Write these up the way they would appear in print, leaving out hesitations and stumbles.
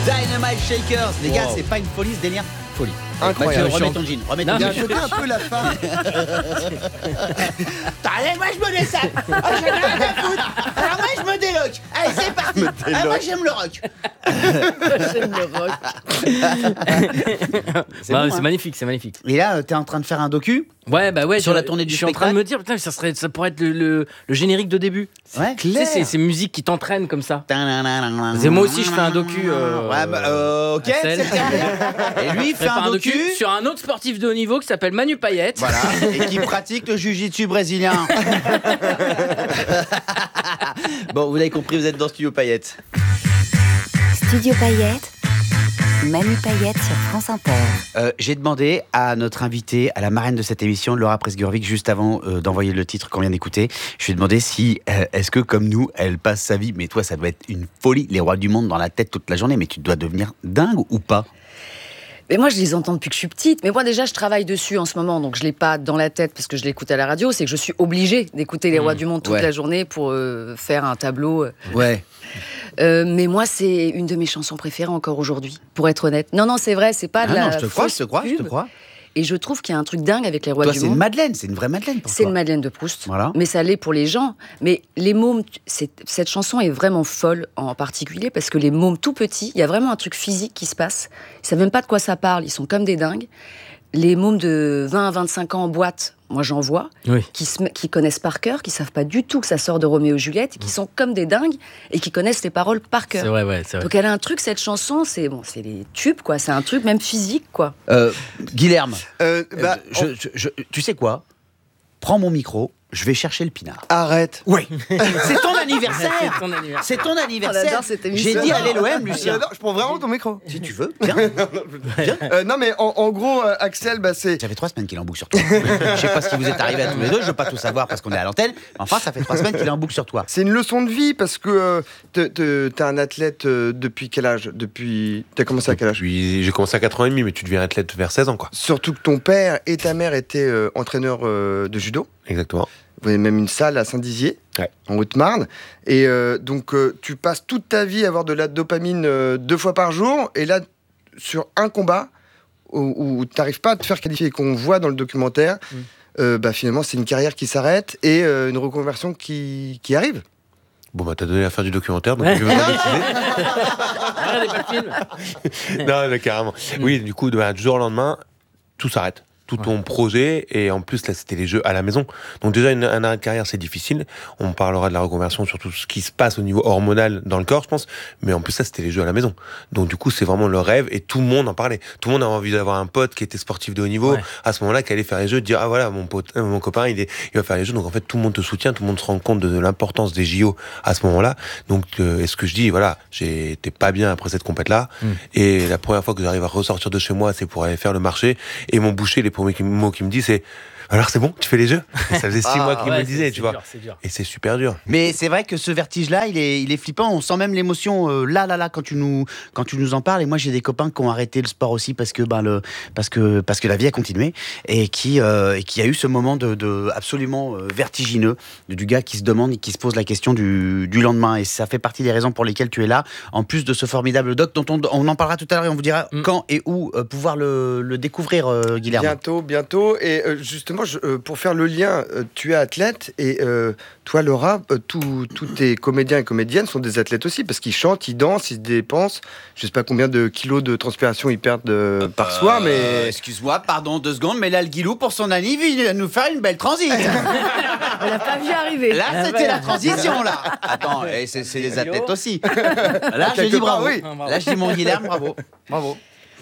Dynamite Shakers, les gars, c'est pas une folie ce délire. Folie. Incroyable. Mathieu, remets ton jean. Il y a un côté un peu la fin. Allez, moi je me descends. Ah, j'en ai rien à foutre. Alors moi je me déloque. Allez, c'est parti. Ah, moi j'aime le rock. J'aime le rock. C'est bon, c'est magnifique, c'est magnifique. Et là, t'es en train de faire un docu. Ouais, Sur la tournée du Je suis en train de me dire, putain, ça pourrait être le générique de début. Ouais, Tu sais, c'est ces musiques qui t'entraînent comme ça. Et moi aussi, je fais un docu. Ouais, ok, Axel. c'est très bien. Et lui, il fait un docu sur un autre sportif de haut niveau qui s'appelle Manu Payet. Voilà, et qui pratique le jiu-jitsu brésilien. Bon, vous avez compris, vous êtes dans Studio Payette. Studio Payette, Manu Payette sur France Inter. J'ai demandé à notre invitée, à la marraine de cette émission, Laura Presgurvic, juste avant d'envoyer le titre qu'on vient d'écouter, je lui ai demandé si, est-ce que comme nous, elle passe sa vie, mais toi ça doit être une folie, les rois du monde dans la tête toute la journée, mais tu dois devenir dingue ou pas? Mais moi, je les entends depuis que je suis petite. Mais moi, déjà, je travaille dessus en ce moment, donc je l'ai pas dans la tête parce que je l'écoute à la radio. C'est que je suis obligée d'écouter les rois du monde toute la journée pour faire un tableau. Ouais. Mais moi, c'est une de mes chansons préférées encore aujourd'hui, pour être honnête. Non, c'est vrai, c'est pas de la non, je te crois, fausse je te pub. crois. Et je trouve qu'il y a un truc dingue avec les rois Toi, du c'est monde. une Madeleine, c'est une vraie Madeleine pour C'est toi. une Madeleine de Proust, Voilà. mais ça l'est pour les gens. Mais les mômes, cette chanson est vraiment folle en particulier parce que les mômes tout petits, il y a vraiment un truc physique qui se passe. Ils savent même pas de quoi ça parle, ils sont comme des dingues. Les mômes de 20 à 25 ans en boîte, moi j'en vois, qui connaissent par cœur, qui savent pas du tout que ça sort de Roméo et Juliette, qui sont comme des dingues et qui connaissent les paroles par cœur. C'est vrai, c'est vrai. Donc elle a un truc, cette chanson, c'est les tubes, quoi. C'est un truc même physique, quoi. Guilherme, Tu tu sais quoi? Prends mon micro, je vais chercher le pinard. Arrête. Oui. C'est ton anniversaire. C'est ton anniversaire. C'est ton On anniversaire. adore cette émission. J'ai dit allez l'OM, Lucien. Je prends vraiment ton micro. Si tu veux, viens. Non mais en gros, Axel, c'est... Ça fait 3 semaines qu'il est en boucle sur toi. Je sais pas ce qui vous est arrivé à tous les deux, je veux pas tout savoir parce qu'on est à l'antenne. Enfin, ça fait 3 semaines qu'il est en boucle sur toi. C'est une leçon de vie parce que t'es un athlète depuis quel âge? T'as commencé à quel âge? J'ai commencé à 4 ans et demi, mais tu deviens athlète vers 16 ans, quoi. Surtout que ton père et ta mère étaient entraîneurs de judo. Exactement. Vous avez même une salle à Saint-Dizier, en Haute-Marne. Et donc, tu passes toute ta vie à avoir de la dopamine 2 fois par jour. Et là, sur un combat où tu n'arrives pas à te faire qualifier et qu'on voit dans le documentaire, finalement, c'est une carrière qui s'arrête et une reconversion qui arrive. Bon, bah, t'as donné à faire du documentaire, donc je vais pas décider. Regardez pas le film. Non, carrément. Oui, du coup, du jour au lendemain, tout s'arrête. Tout ton projet, et en plus là c'était les jeux à la maison, donc déjà un arrêt de carrière c'est difficile. On parlera de la reconversion sur tout ce qui se passe au niveau hormonal dans le corps, je pense, mais en plus ça c'était les jeux à la maison, donc du coup c'est vraiment le rêve et tout le monde en parlait, tout le monde avait envie d'avoir un pote qui était sportif de haut niveau à ce moment-là, qui allait faire les jeux, dire ah voilà mon copain il va faire les jeux, donc en fait tout le monde te soutient, tout le monde se rend compte de l'importance des JO à ce moment-là, donc est-ce que je dis voilà, j'étais pas bien après cette compète là, et la première fois que j'arrive à ressortir de chez moi c'est pour aller faire le marché, et mon boucher les premiers mots qu'il me dit c'est alors c'est bon, tu fais les jeux. Et ça faisait 6 mois qu'il me le disait, tu vois. Dur. Et c'est super dur. Mais c'est vrai que ce vertige-là, il est flippant. On sent même l'émotion là quand tu nous en parles. Et moi, j'ai des copains qui ont arrêté le sport aussi parce que parce que la vie a continué et qui a eu ce moment de absolument vertigineux du gars qui se demande et qui se pose la question du lendemain. Et ça fait partie des raisons pour lesquelles tu es là. En plus de ce formidable doc dont on en parlera tout à l'heure et on vous dira quand et où pouvoir le découvrir, Guilherme. Bientôt. Et justement, pour faire le lien, tu es athlète et toi, Laura, tous tes comédiens et comédiennes sont des athlètes aussi parce qu'ils chantent, ils dansent, ils dépensent. Je sais pas combien de kilos de transpiration ils perdent par soir, mais... Excuse-moi, pardon, 2 secondes, mais là, le Guilou, pour son anniv, il vient de nous faire une belle transit. On l'a pas vu arriver. Là, c'était la transition, là. Attends, c'est les athlètes aussi. Là, je dis bravo. Oui. Là, je dis mon Guilherme, bravo.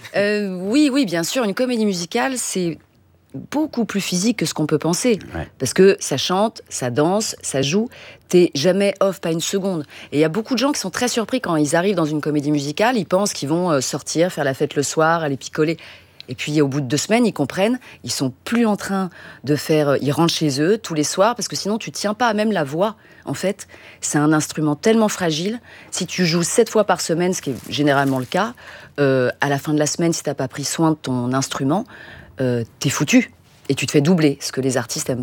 Oui, bien sûr, une comédie musicale, c'est beaucoup plus physique que ce qu'on peut penser. Ouais. Parce que ça chante, ça danse, ça joue. T'es jamais off, pas une seconde. Et il y a beaucoup de gens qui sont très surpris quand ils arrivent dans une comédie musicale. Ils pensent qu'ils vont sortir, faire la fête le soir, aller picoler. Et puis, au bout de 2 semaines, ils comprennent. Ils sont plus en train de faire... Ils rentrent chez eux tous les soirs parce que sinon, tu tiens pas à même la voix. En fait, c'est un instrument tellement fragile. Si tu joues 7 fois par semaine, ce qui est généralement le cas, à la fin de la semaine, si t'as pas pris soin de ton instrument, t'es foutu. Et tu te fais doubler, ce que les artistes aiment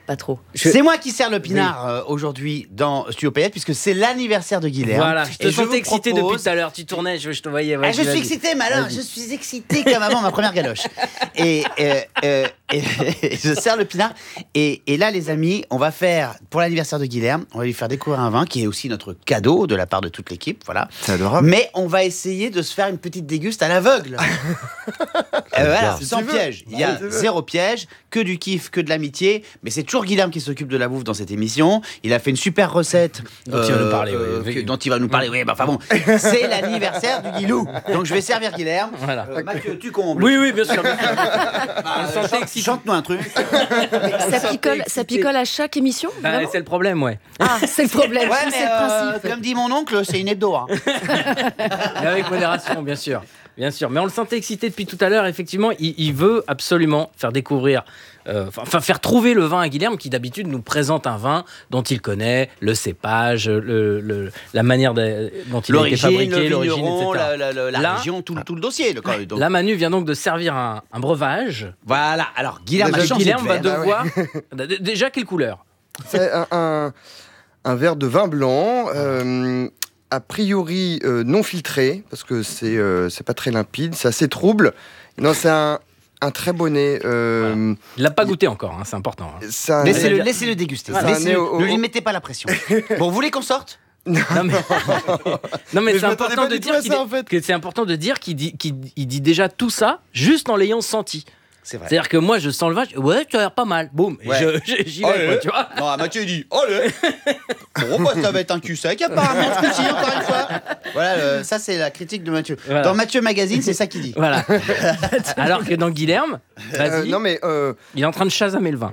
Pas trop. C'est moi qui sers le pinard aujourd'hui dans Studio Payette, puisque c'est l'anniversaire de Guilherme. Voilà, je te sentais excité depuis tout à l'heure. Tu tournais, je te voyais. Je suis excité, mais alors, je suis excité comme avant ma première galoche. Et je sers le pinard. Et là, les amis, on va faire, pour l'anniversaire de Guilherme, on va lui faire découvrir un vin qui est aussi notre cadeau de la part de toute l'équipe. Voilà. C'est adorable. Mais on va essayer de se faire une petite déguste à l'aveugle. Voilà, Si sans tu veux. piège. Il y a zéro piège, que du kiff, que de l'amitié. Mais c'est toujours Guilherme qui s'occupe de la bouffe dans cette émission. Il a fait une super recette dont il va nous parler. dont il va nous parler. Oui, bah enfin bon, c'est l'anniversaire du Guilou. Donc je vais servir Guilherme. Voilà. Mathieu, tu combles. Oui, bien sûr. On se sentait excité. Chante-nous un truc. Ça picole à chaque émission vraiment C'est le problème, ouais. Ah, c'est le problème, Ouais, c'est le principe. comme dit mon oncle, c'est une hebdo. Hein. Mais avec modération, bien sûr. Bien sûr. Mais on le sentait excité depuis tout à l'heure. Effectivement, il veut absolument faire découvrir, faire trouver le vin à Guilherme, qui d'habitude nous présente un vin dont il connaît le cépage, la manière dont il a été fabriqué, l'origine, etc. La région, tout le dossier. Donc. Là, Manu vient donc de servir un breuvage. Voilà. Alors, Guilherme a changé de Guilherme va verre. devoir... Déjà, quelle couleur? C'est un verre de vin blanc, a priori non filtré, parce que c'est pas très limpide, c'est assez trouble. Non, c'est un très bon nez. Il l'a pas goûté encore, hein, c'est important. Hein. Laissez-le déguster. Ne lui mettez pas la pression. Bon, vous voulez qu'on sorte? Non mais c'est important de dire c'est important de dire qu'il dit déjà tout ça juste en l'ayant senti. C'est vrai. C'est-à-dire que moi je sens le vin, ouais, tu as l'air pas mal. Boum, Ouais. j'y vais, quoi, tu vois. Non, Mathieu dit allez. Bon, bah, ça va être un cul sec apparemment ce coup-ci, encore une fois. Voilà, ça c'est la critique de Mathieu. Voilà. Dans Mathieu Magazine, c'est ça qu'il dit. Voilà. Alors que dans Guilherme, vas-y, il est en train de chasamer le vin.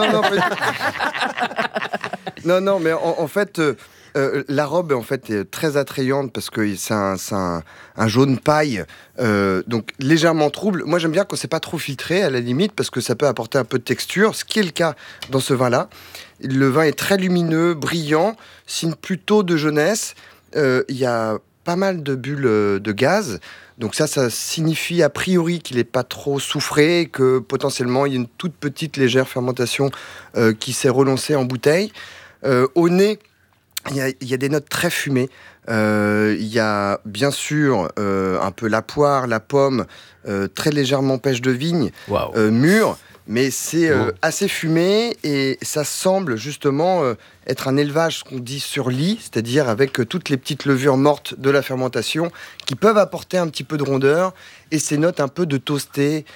Non, mais en fait, la robe en fait est très attrayante parce que c'est un jaune paille, donc légèrement trouble. Moi, j'aime bien quand c'est pas trop filtré, à la limite, parce que ça peut apporter un peu de texture, ce qui est le cas dans ce vin-là. Le vin est très lumineux, brillant, signe plutôt de jeunesse. Il y a pas mal de bulles de gaz. Donc ça signifie a priori qu'il n'est pas trop soufré, que potentiellement il y a une toute petite légère fermentation qui s'est relancée en bouteille. Au nez, il y a des notes très fumées. Il y a bien sûr un peu la poire, la pomme, très légèrement pêche de vigne, mûre, mais c'est assez fumé et ça semble justement être un élevage, ce qu'on dit sur lit, c'est-à-dire avec toutes les petites levures mortes de la fermentation qui peuvent apporter un petit peu de rondeur et ces notes un peu de toasté,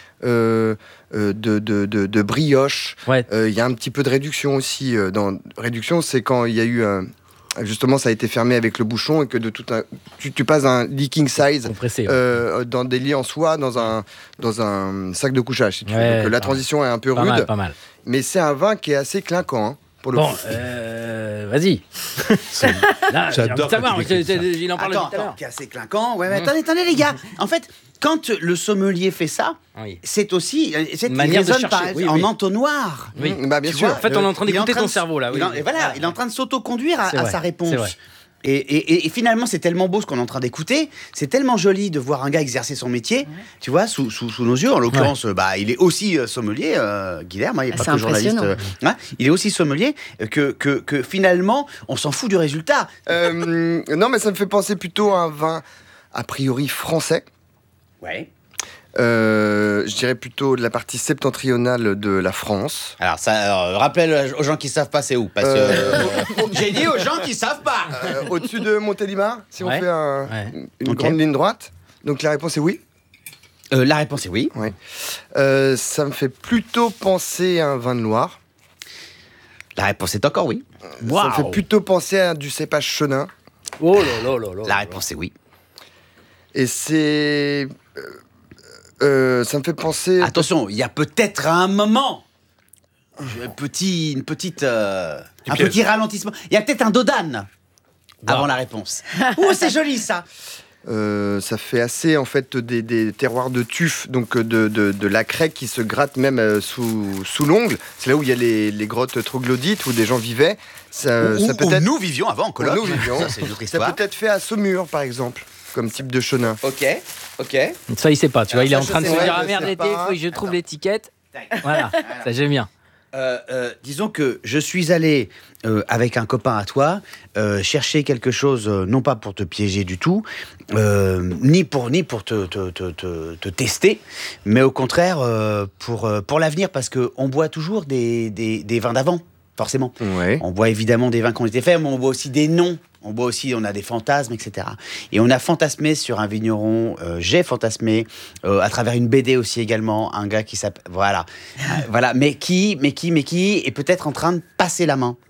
de brioche. Il y a un petit peu de réduction aussi. Réduction, c'est quand il y a eu justement, ça a été fermé avec le bouchon et que tu passes un leaking size compressé, dans des lits en soie, dans un sac de couchage. Si tu veux. Donc la transition est un peu rude. Pas mal. Mais c'est un vin qui est assez clinquant. Hein, pour le coup. Vas-y. Là, j'adore savoir, il en parle tout à l'heure. Qui est assez clinquant. Ouais, mais attendez les gars. En fait, quand le sommelier fait ça, c'est aussi une manière de chercher en entonnoir. Oui. Bien sûr. En fait, on est en train d'écouter ton cerveau là. Et voilà, il est en train de s'autoconduire à sa réponse. Et finalement, c'est tellement beau ce qu'on est en train d'écouter. C'est tellement joli de voir un gars exercer son métier, tu vois, sous nos yeux. En l'occurrence, il est aussi sommelier, Guilherme. Il n'est pas que journaliste. Il est aussi sommelier que finalement, on s'en fout du résultat. Non, mais ça me fait penser plutôt à un vin a priori français. Ouais. Je dirais plutôt de la partie septentrionale de la France. Alors, rappelle aux gens qui savent pas, c'est où parce que j'ai dit aux gens qui savent pas. Au-dessus de Montélimar, si on fait une grande ligne droite. Donc la réponse est oui. La réponse est oui. Ouais. Ça me fait plutôt penser à un vin de Loire. La réponse est encore oui. Ça me fait plutôt penser à du cépage chenin. Oh là. La réponse est oui. Et c'est... ça me fait penser... Attention, il y a peut-être à un moment un petit ralentissement. Il y a peut-être un dodane avant la réponse. Oh, c'est joli ça. Ça fait assez en fait des terroirs de tuf, donc de la craie qui se gratte même sous l'ongle. C'est là où il y a les grottes troglodytes où des gens vivaient. Où nous vivions avant en coloc. Nous vivions. Ça, c'est une autre histoire. Ça peut être fait à Saumur par exemple, comme type de chenin. Ok. Ça il sait pas, tu vois, il est en train de se sais dire pas, ah merde je sais l'été, il pas. faut que je trouve l'étiquette. Voilà, ça j'aime bien. Disons que je suis allé avec un copain à toi chercher quelque chose, non pas pour te piéger du tout, ni pour te tester, mais au contraire pour l'avenir, parce qu'on boit toujours des vins d'avant, forcément. Ouais. On boit évidemment des vins qui ont été faits, mais on boit aussi des noms. On a des fantasmes, etc. Et on a fantasmé sur un vigneron, j'ai fantasmé, à travers une BD aussi également, un gars qui s'appelle... Voilà. Voilà. Mais qui est peut-être en train de passer la main.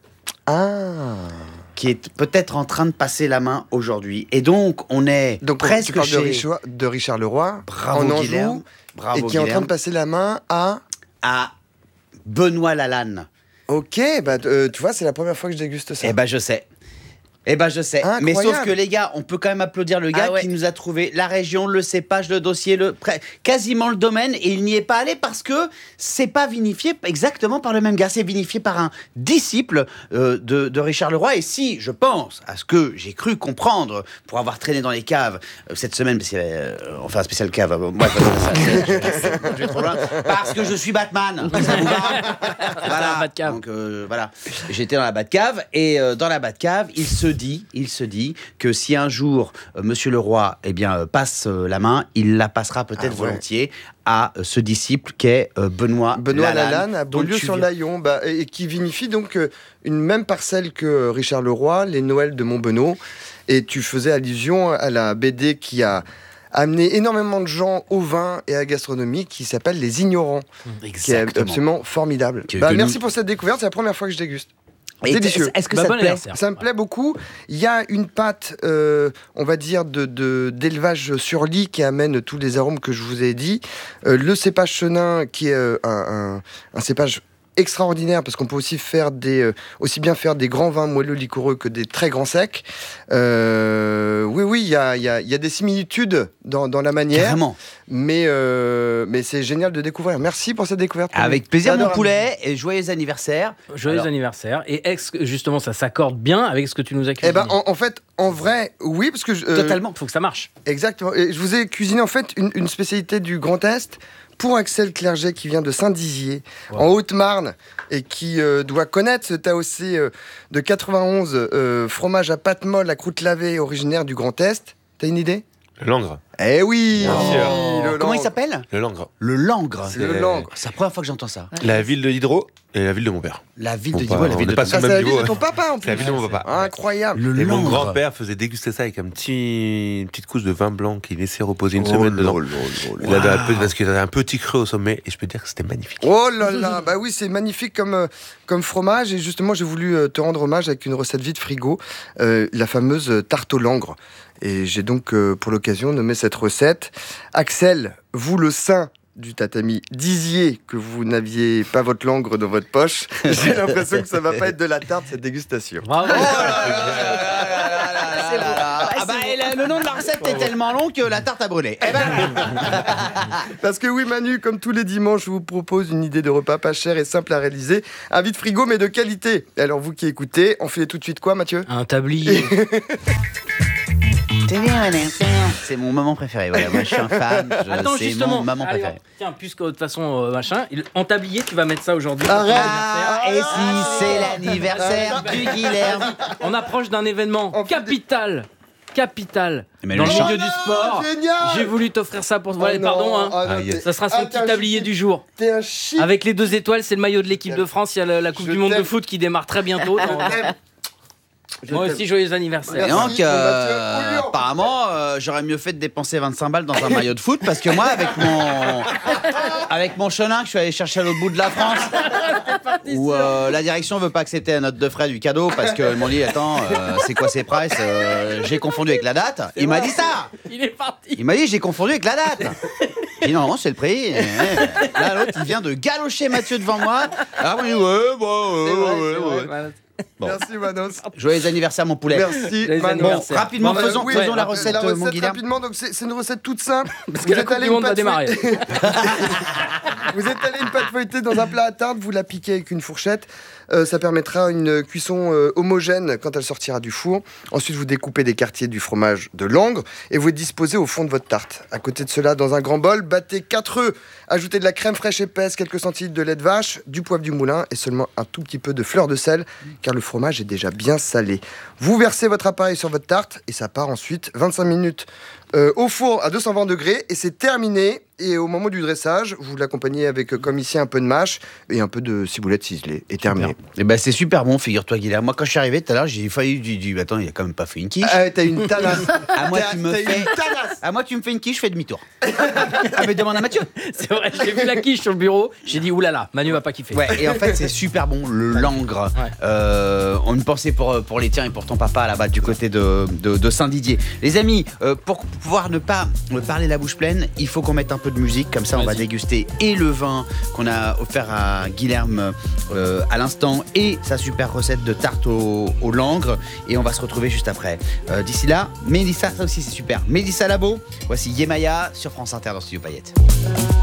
Qui est peut-être en train de passer la main aujourd'hui. Et donc, on est presque tu parles chez... de Richard Leroy, Bravo, en Anjou, Guilherme. Bravo, et qui est en train Guilherme. de passer la main à Benoît Lalanne. Ok, tu vois, c'est la première fois que je déguste ça. Eh ben, je sais. Incroyable. Mais sauf que les gars, on peut quand même applaudir le gars qui nous a trouvé la région, le cépage, le dossier, quasiment le domaine, et il n'y est pas allé parce que c'est pas vinifié exactement par le même gars, c'est vinifié par un disciple de Richard Leroy. Et si je pense à ce que j'ai cru comprendre pour avoir traîné dans les caves cette semaine, parce on fait un spécial cave, moi je vais trop loin, parce que je suis Batman. Ça vous va voilà. Batcave. Donc voilà, j'étais dans la Batcave, et dans la Batcave, il se dit que si un jour Monsieur Leroy passe la main, il la passera peut-être volontiers à ce disciple qu'est Benoît Lalanne à dont tu Beaulieu-sur-Layon, et qui vinifie donc une même parcelle que Richard Leroy, les Noëls de Montbenaud. Et tu faisais allusion à la BD qui a amené énormément de gens au vin et à la gastronomie, qui s'appelle Les Ignorants, qui est absolument formidable. Merci pour cette découverte, c'est la première fois que je déguste. Délicieux. Est-ce que ça te plaît ? Ça me plaît beaucoup. Il y a une pâte, on va dire, d'élevage sur lit qui amène tous les arômes que je vous ai dit. Le cépage chenin, qui est un cépage extraordinaire, parce qu'on peut aussi bien faire des grands vins moelleux liquoreux que des très grands secs. Oui, il y a des similitudes dans la manière. Carrément. Mais c'est génial de découvrir. Merci pour cette découverte. Avec plaisir, mon poulet, et joyeux anniversaire. Joyeux anniversaire. Et est-ce que justement ça s'accorde bien avec ce que tu nous as cuisiné ? En fait, en vrai, oui, parce que totalement. Il faut que ça marche. Exactement. Et je vous ai cuisiné en fait une spécialité du Grand Est pour Axel Clerget, qui vient de Saint-Dizier, en Haute-Marne, et qui doit connaître ce TAOC de 91, fromage à pâte molle à croûte lavée, originaire du Grand Est. T'as une idée ? Le Langre. Eh oui, Comment il s'appelle ? Le Langre. Le Langre. C'est le Langre. C'est la première fois que j'entends ça. La ville de Diderot et la ville de mon père. La ville Bon, de Diderot, la ville de pas ton sur Ça, le c'est même la vie niveau. de ton papa en plus. C'est la ville de mon papa. Incroyable. Le Et mon Langre. grand-père faisait déguster ça avec une petite couche de vin blanc qu'il laissait reposer une semaine dedans. Il avait parce qu'il avait un petit creux au sommet, et je peux te dire que c'était magnifique. Oh là là, bah oui, c'est magnifique comme fromage, et justement j'ai voulu te rendre hommage avec une recette vide frigo, la fameuse tarte au langre. Et j'ai donc pour l'occasion nommé cette recette. Axel, vous le saint du tatami, disiez que vous n'aviez pas votre langre dans votre poche. J'ai l'impression que ça va pas être de la tarte, cette dégustation. Bravo. Le nom de la recette est tellement long que la tarte a brûlé. Parce que oui, Manu, comme tous les dimanches, je vous propose une idée de repas pas cher et simple à réaliser. Un vide frigo, mais de qualité. Alors vous qui écoutez, on fait tout de suite quoi, Mathieu ? Un tablier. C'est mon moment préféré. Voilà, moi, je suis un fan. Attends, c'est justement. mon moment Allez, préféré. tiens, puisque de toute façon, en tablier, tu vas mettre ça aujourd'hui. Arrête. Et si c'est l'anniversaire du Guilherme. On approche d'un événement capital. Mais Dans le le chant- milieu du sport. Génial. J'ai voulu t'offrir ça pour... Oh Voilà, non, pardon, hein. ah non, Ah, yes. t'es- Ça sera son ah, petit t'es un tablier chic. du jour. T'es un chic. Avec les 2 étoiles, c'est le maillot de l'équipe de France. Il y a la Coupe Je du Monde de t'aime. foot qui démarre très bientôt. Donc, moi aussi, joyeux anniversaire. Et Merci, donc, Mathieu. apparemment, j'aurais mieux fait de dépenser 25 balles dans un maillot de foot, parce que moi, avec mon chenin que je suis allé chercher à l'autre bout de la France, où la direction veut pas accepter la note de frais du cadeau, parce qu'ils m'ont dit, attends, c'est quoi ces prices ? J'ai confondu avec la date. Il m'a dit ça. Il est parti. Il m'a dit, j'ai confondu avec la date. J'ai dit, non, c'est le prix. Là, l'autre, il vient de galocher Mathieu devant moi. Alors, il dit, ouais. Bon. Merci, Manos. Joyeux anniversaire, mon poulet. Merci, Joyeux Manos. anniversaire. Rapidement, Bon, faisons la recette, mon Guilherme. rapidement, donc c'est une recette toute simple. Parce que la Coupe du Monde va démarrer. Vous étalez une pâte feuilletée dans un plat à tarte, vous la piquez avec une fourchette. Ça permettra une cuisson homogène quand elle sortira du four. Ensuite, vous découpez des quartiers du fromage de Langres et vous les disposez au fond de votre tarte. À côté de cela, dans un grand bol, battez 4 œufs, ajoutez de la crème fraîche épaisse, quelques centilitres de lait de vache, du poivre du moulin et seulement un tout petit peu de fleur de sel, car le fromage est déjà bien salé. Vous versez votre appareil sur votre tarte et ça part ensuite 25 minutes au four à 220 degrés et c'est terminé. Et au moment du dressage, vous l'accompagnez avec, comme ici, un peu de mâche et un peu de ciboulette ciselée. Et terminé. Et ben c'est super bon, figure-toi, Guilherme. Moi, quand je suis arrivé tout à l'heure, j'ai failli du attends, il a quand même pas fait une quiche. Ah, t'as une tanasse. À moi, tu me fais une quiche, je fais demi-tour. Ah, mais demande à Mathieu. C'est vrai, j'ai vu la quiche sur le bureau, j'ai dit oulala, Manu va pas kiffer. Ouais, et en fait, c'est super bon, le Langres. Ouais. On me pensait pour les tiens et pour ton papa là-bas du côté de Saint-Didier. Les amis, pour pouvoir ne pas me parler la bouche pleine, il faut qu'on mette un peu de musique, comme ça on va déguster et le vin qu'on a offert à Guilherme à l'instant et sa super recette de tarte au Langres, et on va se retrouver juste après. D'ici là, Mélissa, ça aussi c'est super. Mélissa Labo, voici Yemaya sur France Inter dans Studio Payette.